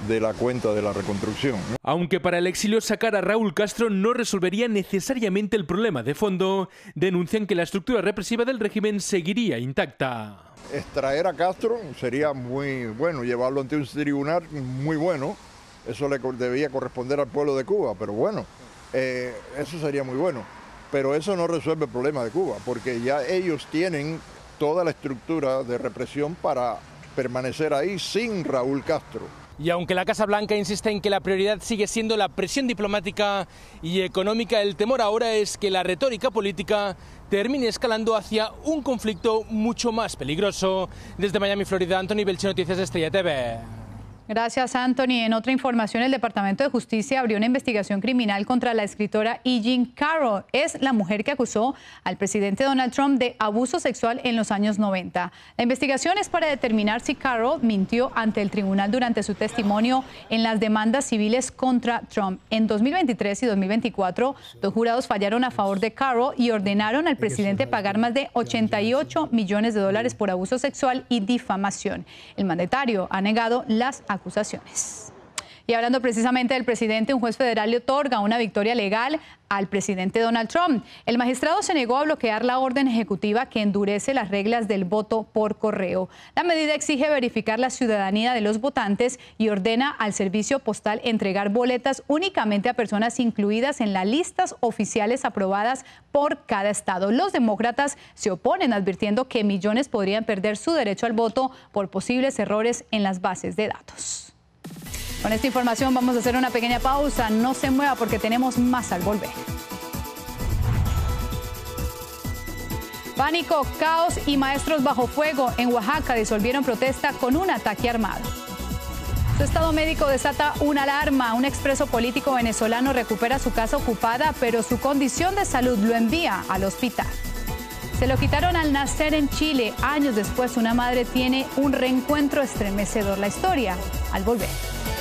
de la cuenta de la reconstrucción, ¿no? Aunque para el exilio sacar a Raúl Castro no resolvería necesariamente el problema de fondo, denuncian que la estructura represiva del régimen seguiría intacta. Extraer a Castro sería muy bueno, llevarlo ante un tribunal muy bueno, eso le debía corresponder al pueblo de Cuba, pero bueno, eso sería muy bueno. Pero eso no resuelve el problema de Cuba, porque ya ellos tienen toda la estructura de represión para permanecer ahí sin Raúl Castro. Y aunque la Casa Blanca insiste en que la prioridad sigue siendo la presión diplomática y económica, el temor ahora es que la retórica política termine escalando hacia un conflicto mucho más peligroso. Desde Miami, Florida, Anthony Belchi, Noticias Estrella TV. Gracias, Anthony. En otra información, el Departamento de Justicia abrió una investigación criminal contra la escritora E. Jean Carroll. Es la mujer que acusó al presidente Donald Trump de abuso sexual en los años 90. La investigación es para determinar si Carroll mintió ante el tribunal durante su testimonio en las demandas civiles contra Trump. En 2023 y 2024, dos jurados fallaron a favor de Carroll y ordenaron al presidente pagar más de $88 millones por abuso sexual y difamación. El mandatario ha negado las acusaciones. Y hablando precisamente del presidente, un juez federal le otorga una victoria legal al presidente Donald Trump. El magistrado se negó a bloquear la orden ejecutiva que endurece las reglas del voto por correo. La medida exige verificar la ciudadanía de los votantes y ordena al servicio postal entregar boletas únicamente a personas incluidas en las listas oficiales aprobadas por cada estado. Los demócratas se oponen, advirtiendo que millones podrían perder su derecho al voto por posibles errores en las bases de datos. Con esta información vamos a hacer una pequeña pausa. No se mueva porque tenemos más al volver. Pánico, caos y maestros bajo fuego en Oaxaca disolvieron protesta con un ataque armado. Su estado médico desata una alarma. Un expreso político venezolano recupera su casa ocupada, pero su condición de salud lo envía al hospital. Se lo quitaron al nacer en Chile. Años después, una madre tiene un reencuentro estremecedor. La historia al volver.